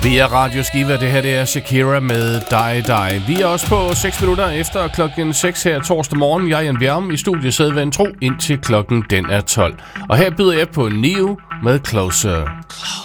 via Radio Skiva. Det her det er Shakira med Die Die. Vi er også på 6 minutter efter klokken 6 her torsdag morgen. Jeg er Jan Bjerm i studiet sædvan tro indtil klokken den er 12. Og her byder jeg på Neo med Closer.